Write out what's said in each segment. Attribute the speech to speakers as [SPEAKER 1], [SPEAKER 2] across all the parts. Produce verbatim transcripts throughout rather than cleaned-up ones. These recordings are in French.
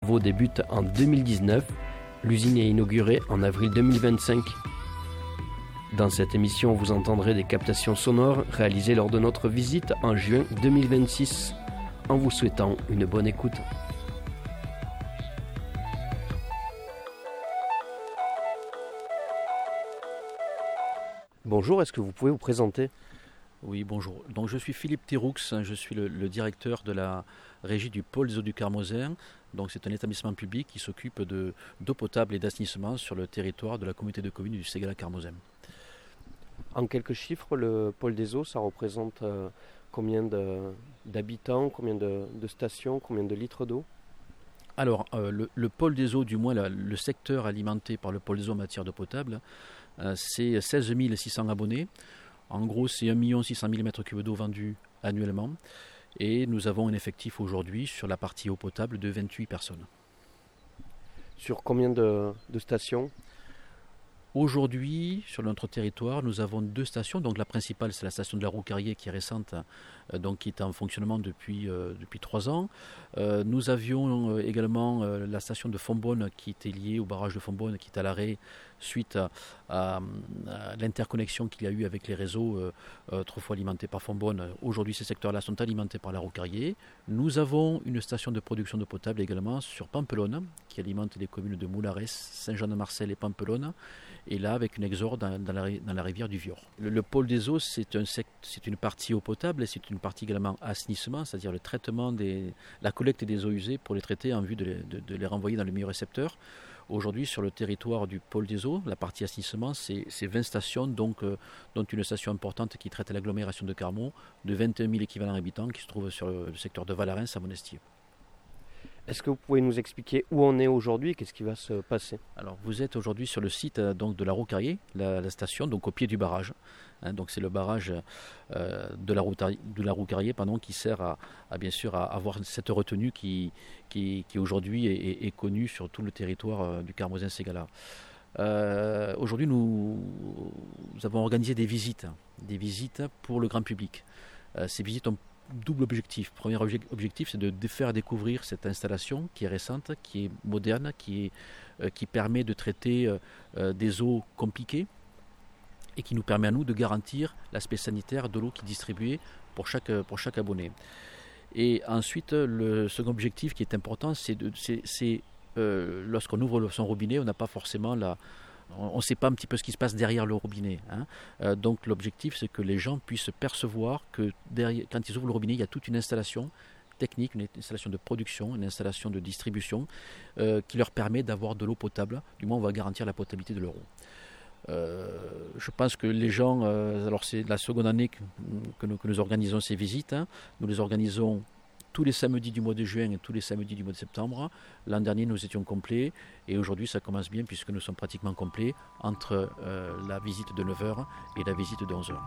[SPEAKER 1] travaux débutent en deux mille dix-neuf. L'usine est inaugurée en avril deux mille vingt-cinq. Dans cette émission, vous entendrez des captations sonores réalisées lors de notre visite en juin deux mille vingt-six, en vous souhaitant une bonne écoute. Bonjour, est-ce que vous pouvez vous présenter ?
[SPEAKER 2] Oui, bonjour. Donc, je suis Philippe Théroux, je suis le, le directeur de la régie du pôle des eaux du Carmosin. Donc, c'est un établissement public qui s'occupe de, d'eau potable et d'assainissement sur le territoire de la communauté de communes du Ségala-Carmosin.
[SPEAKER 1] En quelques chiffres, le pôle des eaux, ça représente euh, combien de, d'habitants, combien de, de stations, combien de litres d'eau ?
[SPEAKER 2] Alors, euh, le, le pôle des eaux, du moins la, le secteur alimenté par le pôle des eaux en matière d'eau potable, euh, c'est seize mille six cents abonnés. En gros, c'est un million six cent mille mètres cubes d'eau vendus annuellement. Et nous avons un effectif aujourd'hui sur la partie eau potable de vingt-huit personnes.
[SPEAKER 1] Sur combien de, de stations ?
[SPEAKER 2] Aujourd'hui, sur notre territoire, nous avons deux stations. Donc la principale, c'est la station de la Roucarrier qui est récente, euh, donc qui est en fonctionnement depuis, euh, depuis trois ans. Euh, nous avions euh, également euh, la station de Fontbonne qui était liée au barrage de Fontbonne, qui est à l'arrêt suite à, à, à l'interconnexion qu'il y a eu avec les réseaux euh, euh, trop fois alimentés par Fontbonne. Aujourd'hui, ces secteurs-là sont alimentés par la Roucarrier. Nous avons une station de production d'eau potable également sur Pampelonne, qui alimente les communes de Moulares, Saint-Jean-de-Marcel et Pampelonne. Et là, avec une exorde dans, dans, la, dans la rivière du Vior. Le, le pôle des eaux, c'est, un sect, c'est une partie eau potable et c'est une partie également assainissement, c'est-à-dire le traitement, des, la collecte des eaux usées pour les traiter en vue de les, de, de les renvoyer dans le milieu récepteur. Aujourd'hui, sur le territoire du pôle des eaux, la partie assainissement, c'est, c'est vingt stations, donc, euh, dont une station importante qui traite l'agglomération de Carmaux, de vingt et un mille équivalents habitants qui se trouve sur le, le secteur de Vallarens à Monestier.
[SPEAKER 1] Est-ce que vous pouvez nous expliquer où on est aujourd'hui et qu'est-ce qui va se passer ?
[SPEAKER 2] Alors, vous êtes aujourd'hui sur le site donc, de la Roucarrier, la, la station, donc au pied du barrage. Hein, donc c'est le barrage euh, de la, Routarrier, de la Roucarrier pardon, qui sert à, à bien sûr à avoir cette retenue qui, qui, qui aujourd'hui est, est, est connue sur tout le territoire euh, du Carmosin-Ségala. Euh, aujourd'hui, nous, nous avons organisé des visites, des visites pour le grand public. Euh, ces visites ont double objectif. Premier objectif, c'est de faire découvrir cette installation qui est récente, qui est moderne, qui, est, euh, qui permet de traiter euh, des eaux compliquées et qui nous permet à nous de garantir l'aspect sanitaire de l'eau qui est distribuée pour chaque, pour chaque abonné. Et ensuite, le second objectif qui est important, c'est, de, c'est, c'est euh, lorsqu'on ouvre son robinet, on n'a pas forcément la... On ne sait pas un petit peu ce qui se passe derrière le robinet. Hein. Euh, donc l'objectif, c'est que les gens puissent percevoir que derrière, quand ils ouvrent le robinet, il y a toute une installation technique, une installation de production, une installation de distribution euh, qui leur permet d'avoir de l'eau potable. Du moins, on va garantir la potabilité de leur eau. Euh, je pense que les gens... Euh, alors c'est la seconde année que, que, nous, que nous organisons ces visites. Hein. Nous les organisons tous les samedis du mois de juin et tous les samedis du mois de septembre. L'an dernier, nous étions complets et aujourd'hui, ça commence bien puisque nous sommes pratiquement complets entre euh, la visite de neuf heures et la visite de onze heures.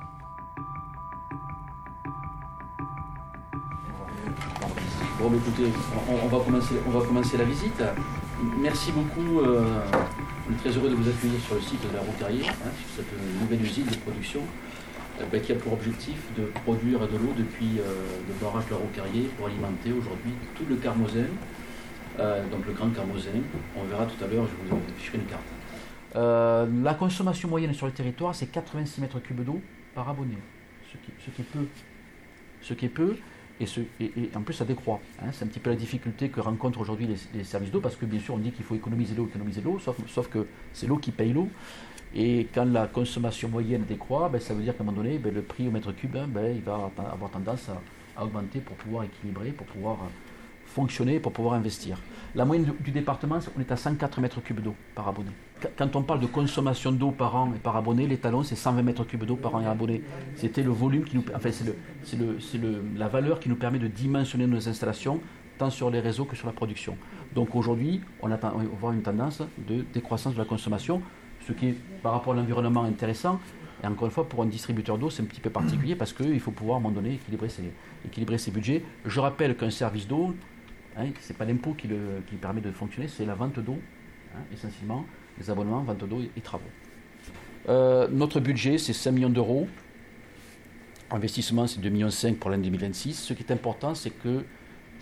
[SPEAKER 2] Bon, mais écoutez, on, on, va commencer, on va commencer la visite. Merci beaucoup. Euh, on est très heureux de vous accueillir sur le site de la Roucarrier, hein, sur cette nouvelle usine de production. Ben, qui a pour objectif de produire de l'eau depuis euh, le barrage de la Roucarrier pour alimenter aujourd'hui tout le Carmosin, euh, donc le Grand Carmosin. On verra tout à l'heure, je vous afficherai une carte. Euh, la consommation moyenne sur le territoire, c'est quatre-vingt-six mètres cubes d'eau par abonné, ce qui, ce qui est peu. Ce qui est peu, et, ce, et, et en plus ça décroît. Hein. C'est un petit peu la difficulté que rencontrent aujourd'hui les, les services d'eau, parce que bien sûr on dit qu'il faut économiser l'eau, économiser l'eau, sauf, sauf que c'est l'eau qui paye l'eau. Et quand la consommation moyenne décroît, ben, ça veut dire qu'à un moment donné, ben, le prix au mètre cube, hein, ben, il va avoir tendance à, à augmenter pour pouvoir équilibrer, pour pouvoir fonctionner, pour pouvoir investir. La moyenne du, du département, on est à cent quatre mètres cubes d'eau par abonné. Quand on parle de consommation d'eau par an et par abonné, l'étalon, c'est cent vingt mètres cubes d'eau par an et abonné. C'était le volume qui nous, enfin, c'est, le, c'est, le, c'est le, la valeur qui nous permet de dimensionner nos installations, tant sur les réseaux que sur la production. Donc aujourd'hui, on, attend, on va voir une tendance de décroissance de la consommation, ce qui est par rapport à l'environnement intéressant. Et encore une fois, pour un distributeur d'eau, c'est un petit peu particulier parce qu'il faut pouvoir à un moment donné équilibrer ses, équilibrer ses budgets. Je rappelle qu'un service d'eau, hein, ce n'est pas l'impôt qui, le, qui permet de fonctionner, c'est la vente d'eau, hein, essentiellement, les abonnements, vente d'eau et, et travaux. Euh, notre budget, c'est cinq millions d'euros. Investissement, c'est deux virgule cinq millions pour l'année deux mille vingt-six. Ce qui est important, c'est que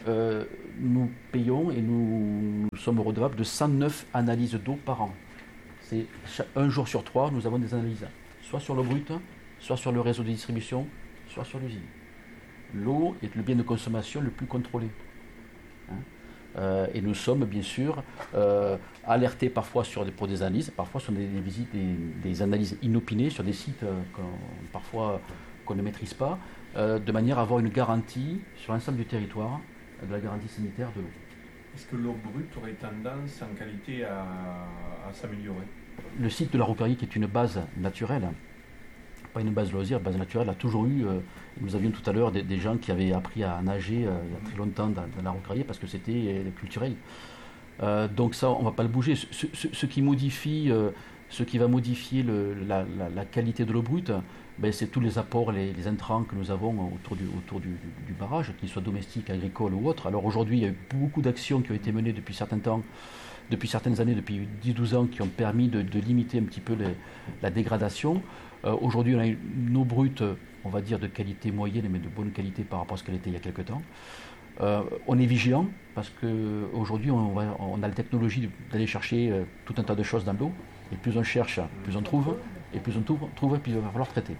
[SPEAKER 2] euh, nous payons et nous, nous sommes redevables de cent neuf analyses d'eau par an. C'est un jour sur trois, nous avons des analyses, soit sur l'eau brute, soit sur le réseau de distribution, soit sur l'usine. L'eau est le bien de consommation le plus contrôlé. Hein euh, et nous sommes bien sûr euh, alertés parfois sur des, pour des analyses, parfois sur des, des visites, des, des analyses inopinées sur des sites euh, qu'on, parfois qu'on ne maîtrise pas, euh, de manière à avoir une garantie sur l'ensemble du territoire de la garantie sanitaire de l'eau.
[SPEAKER 3] Est-ce que l'eau brute aurait tendance en qualité à, à s'améliorer?
[SPEAKER 2] Le site de la Rouquarie, qui est une base naturelle, pas une base loisir, base naturelle, a toujours eu, euh, nous avions tout à l'heure des, des gens qui avaient appris à nager euh, il y a très longtemps dans, dans la Rouquarie parce que c'était euh, culturel. Euh, donc ça, on ne va pas le bouger. Ce, ce, ce, qui, modifie, euh, ce qui va modifier le, la, la, la qualité de l'eau brute, ben, c'est tous les apports, les, les intrants que nous avons autour, du, autour du, du, du barrage, qu'ils soient domestiques, agricoles ou autres. Alors aujourd'hui, il y a eu beaucoup d'actions qui ont été menées depuis certains temps, depuis certaines années, depuis dix douze ans, qui ont permis de, de limiter un petit peu les, la dégradation. Euh, aujourd'hui, on a une eau brute, on va dire, de qualité moyenne, mais de bonne qualité par rapport à ce qu'elle était il y a quelques temps. Euh, on est vigilant, parce qu'aujourd'hui, on, on a la technologie d'aller chercher euh, tout un tas de choses dans l'eau. Et plus on cherche, plus on trouve, et plus on trouve, trouve plus il va falloir traiter.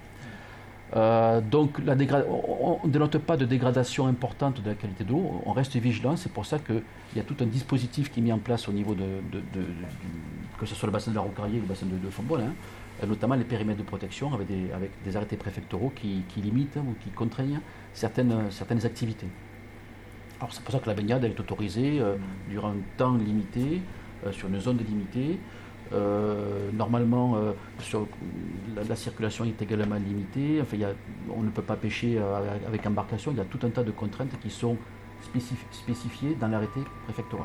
[SPEAKER 2] Euh, donc la dégra- on ne dénote pas de dégradation importante de la qualité de l'eau, on reste vigilant, c'est pour ça qu'il y a tout un dispositif qui est mis en place au niveau de, de, de, de du, que ce soit le bassin de la Rouquarie ou le bassin de, de Fontbonne, hein, notamment les périmètres de protection avec des, avec des arrêtés préfectoraux qui, qui limitent ou qui contraignent certaines, certaines activités. Alors c'est pour ça que la baignade elle est autorisée euh, durant un temps limité, euh, sur une zone limitée. Euh, normalement, euh, sur, la, la circulation est également limitée. Enfin, il y a, on ne peut pas pêcher euh, avec embarcation. Il y a tout un tas de contraintes qui sont spécif- spécifiées dans l'arrêté préfectoral.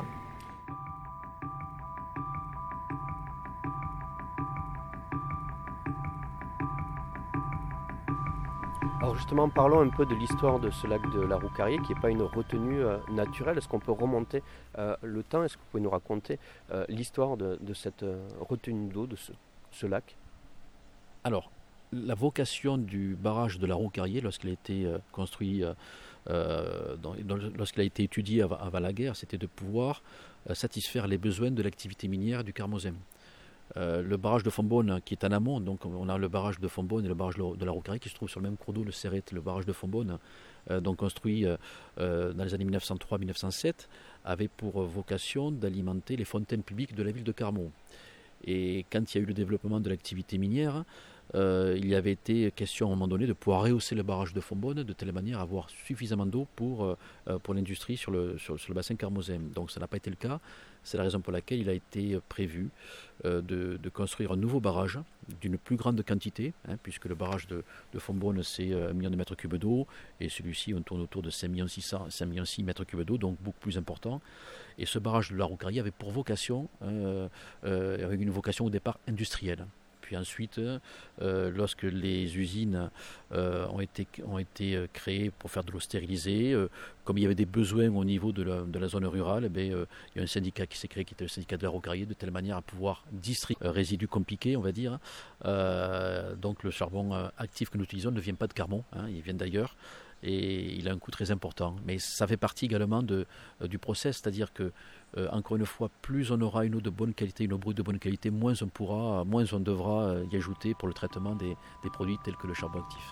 [SPEAKER 1] Alors justement, parlons un peu de l'histoire de ce lac de la Rouquarie, qui n'est pas une retenue euh, naturelle. Est-ce qu'on peut remonter euh, le temps? Est-ce que vous pouvez nous raconter euh, l'histoire de, de cette euh, retenue d'eau, de ce, ce lac?
[SPEAKER 2] Alors, la vocation du barrage de la Rouquarie, lorsqu'il a été euh, construit, euh, euh, dans, dans, lorsqu'il a été étudié avant, avant la guerre, c'était de pouvoir euh, satisfaire les besoins de l'activité minière du Carmozem. Euh, le barrage de Fontbonne qui est en amont, donc on a le barrage de Fontbonne et le barrage de la Rouquarie qui se trouvent sur le même cours d'eau, le Céret, le barrage de Fontbonne, euh, donc construit euh, dans les années mille neuf cent trois mille neuf cent sept, avait pour vocation d'alimenter les fontaines publiques de la ville de Carmaux. Et quand il y a eu le développement de l'activité minière, euh, il y avait été question à un moment donné de pouvoir rehausser le barrage de Fontbonne de telle manière à avoir suffisamment d'eau pour, euh, pour l'industrie sur le, sur, sur le bassin Carmozem. Donc ça n'a pas été le cas. C'est la raison pour laquelle il a été prévu euh, de, de construire un nouveau barrage d'une plus grande quantité, hein, puisque le barrage de, de Fontbonne c'est un million de mètres cubes d'eau, et celui-ci on tourne autour de cinq virgule six mètres cubes d'eau, donc beaucoup plus important. Et ce barrage de la Rouquarie avait pour vocation, euh, euh, avec une vocation au départ industrielle. Puis ensuite, euh, lorsque les usines euh, ont, été, ont été créées pour faire de l'eau stérilisée, euh, comme il y avait des besoins au niveau de la, de la zone rurale, eh bien, euh, il y a un syndicat qui s'est créé, qui était le syndicat de la Rouquarie, de telle manière à pouvoir distribuer euh, résidus compliqués, on va dire. Euh, donc le charbon euh, actif que nous utilisons ne vient pas de Carmaux, hein, il vient d'ailleurs. Et il a un coût très important. Mais ça fait partie également de, euh, du process, c'est-à-dire que, euh, encore une fois, plus on aura une eau de bonne qualité, une eau brute de bonne qualité, moins on pourra, moins on devra y ajouter pour le traitement des, des produits tels que le charbon actif.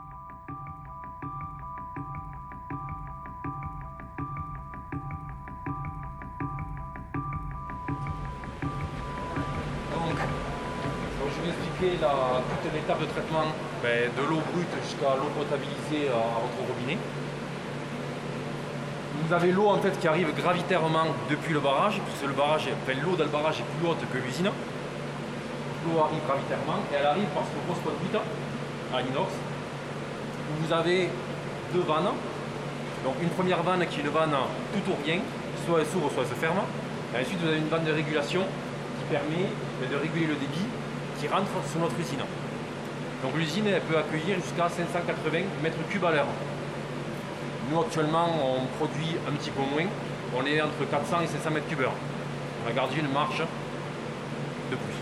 [SPEAKER 3] Je vais expliquer la, toute l'étape de traitement ben, de l'eau brute jusqu'à l'eau potabilisée à, à votre robinet. Vous avez l'eau en fait qui arrive gravitairement depuis le barrage, puisque le barrage, enfin, l'eau dans le barrage est plus haute que l'usine. L'eau arrive gravitairement et elle arrive par cette grosse conduite à inox. Vous avez deux vannes. Donc une première vanne qui est une vanne tout ou rien, soit elle s'ouvre, soit elle se ferme. Et ensuite vous avez une vanne de régulation qui permet de réguler le débit qui rentre sur notre usine. Donc l'usine elle peut accueillir jusqu'à cinq cent quatre-vingts mètres cubes à l'heure. Nous actuellement on produit un petit peu moins, on est entre quatre cents et cinq cents mètres cubes heure. On a gardé une marge de plus.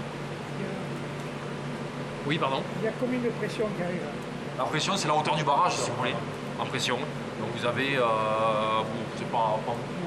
[SPEAKER 3] Oui pardon.
[SPEAKER 4] Il y a combien de pression qui arrive?
[SPEAKER 3] La pression c'est la hauteur du barrage si vous voulez, en pression. Donc vous avez, euh, bon, je sais pas, pas